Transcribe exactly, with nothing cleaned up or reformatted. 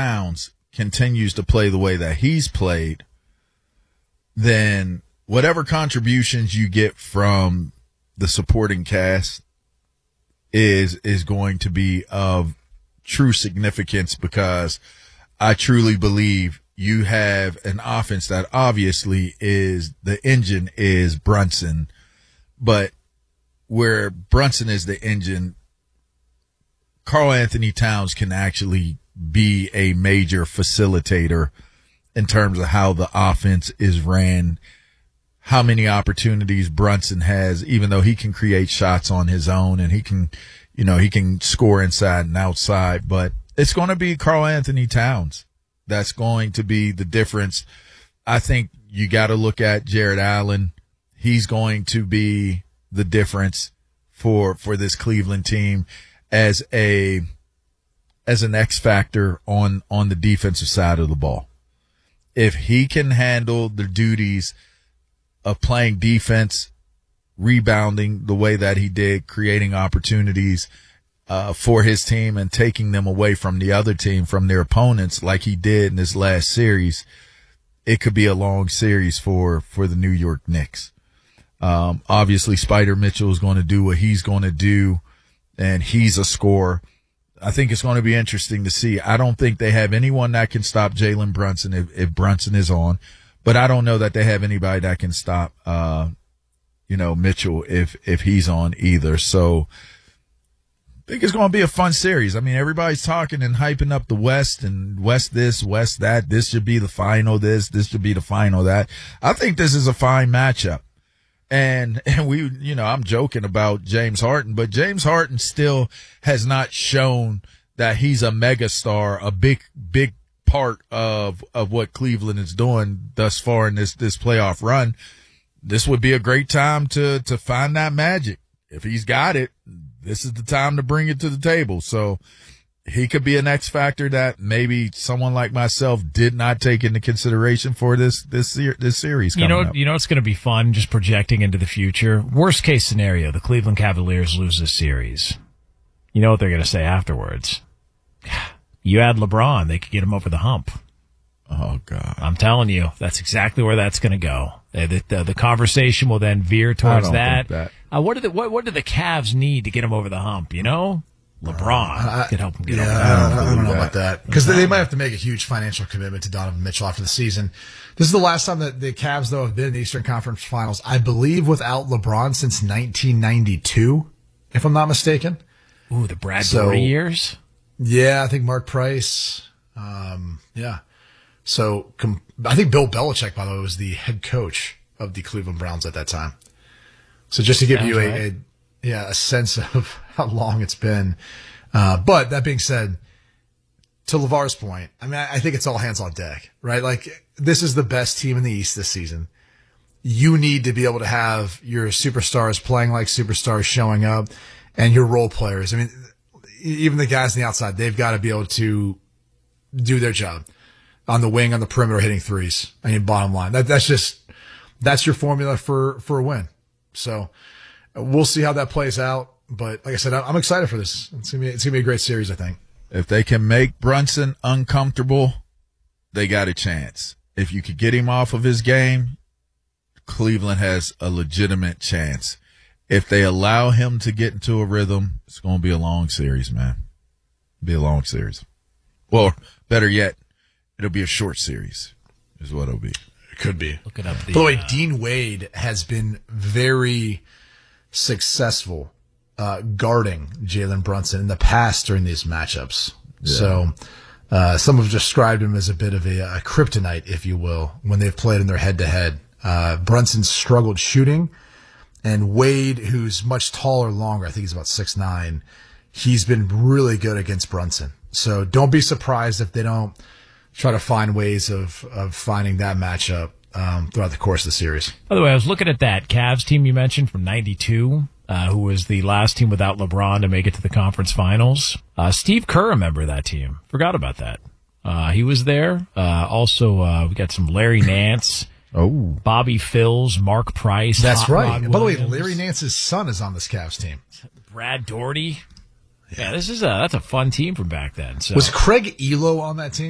Towns continues to play the way that he's played, then whatever contributions you get from the supporting cast is is going to be of true significance, because I truly believe you have an offense that obviously is the engine is Brunson, but where Brunson is the engine, Karl-Anthony Towns can actually be a major facilitator in terms of how the offense is ran, how many opportunities Brunson has, even though he can create shots on his own and he can, you know, he can score inside and outside, but it's going to be Karl-Anthony Towns. That's going to be the difference. I think you got to look at Jared Allen. He's going to be the difference for, for this Cleveland team as a, as an X factor on, on the defensive side of the ball. If he can handle the duties of playing defense, rebounding the way that he did, creating opportunities uh, for his team and taking them away from the other team, from their opponents, like he did in this last series, it could be a long series for, for the New York Knicks. Um, obviously Spider Mitchell is going to do what he's going to do, and he's a scorer. I think it's going to be interesting to see. I don't think they have anyone that can stop Jalen Brunson if, if Brunson is on, but I don't know that they have anybody that can stop, uh, you know, Mitchell if, if he's on either. So I think it's going to be a fun series. I mean, everybody's talking and hyping up the West and West this, West that. This should be the final this, this should be the final that. I think this is a fine matchup. And, and we, you know, I'm joking about James Harden, but James Harden still has not shown that he's a megastar, a big, big part of, of what Cleveland is doing thus far in this, this playoff run. This would be a great time to, to find that magic. If he's got it, this is the time to bring it to the table. So he could be an X factor that maybe someone like myself did not take into consideration for this this this series. You know, up. you know, it's going to be fun just projecting into the future. Worst case scenario: the Cleveland Cavaliers lose this series. You know what they're going to say afterwards? You add LeBron, they could get him over the hump. Oh God! I'm telling you, that's exactly where that's going to go. The, the, the conversation will then veer towards I don't that. think that. Uh, what do the what, what do the Cavs need to get him over the hump? You know. LeBron uh, could help him get yeah, over I that. don't, I don't know about that, because they, they might have to make a huge financial commitment to Donovan Mitchell after the season. This is the last time that the Cavs, though, have been in the Eastern Conference Finals, I believe, without LeBron since nineteen ninety-two, if I'm not mistaken. Ooh, the Brad So- Doherty years. Yeah, I think Mark Price. Um, yeah. So com- I think Bill Belichick, by the way, was the head coach of the Cleveland Browns at that time. So just to give Sounds you a, right. a yeah a sense of how long it's been. Uh, but that being said, to LeVar's point, I mean, I, I think it's all hands on deck, right? Like, this is the best team in the East this season. You need to be able to have your superstars playing like superstars, showing up, and your role players. I mean, even the guys on the outside, they've got to be able to do their job on the wing, on the perimeter, hitting threes. I mean, bottom line, that, that's just, that's your formula for, for a win. So we'll see how that plays out. But like I said, I'm excited for this. It's gonna be, it's gonna be a great series, I think. If they can make Brunson uncomfortable, they got a chance. If you could get him off of his game, Cleveland has a legitimate chance. If they allow him to get into a rhythm, it's going to be a long series, man. Be a long series. Well, better yet, it'll be a short series is what it'll be. It could be. Look it up. The, By the way, uh, Dean Wade has been very successful uh, guarding Jalen Brunson in the past during these matchups. Yeah. So uh, some have described him as a bit of a, a kryptonite, if you will, when they've played in their head-to-head. Uh, Brunson struggled shooting, and Wade, who's much taller, longer, I think he's about six nine, he's been really good against Brunson. So don't be surprised if they don't try to find ways of, of finding that matchup um, throughout the course of the series. By the way, I was looking at that Cavs team you mentioned from ninety-two, uh, who was the last team without LeBron to make it to the conference finals. Uh, Steve Kerr, a member of that team. Forgot about that. Uh, he was there. Uh, also, uh, we got some Larry Nance. Oh, Bobby Phills, Mark Price. That's Hot right. Rod And by the way, Williams, Larry Nance's son is on this Cavs team. Brad Doherty. Yeah, this is a that's a fun team from back then. So. Was Craig Elo on that team?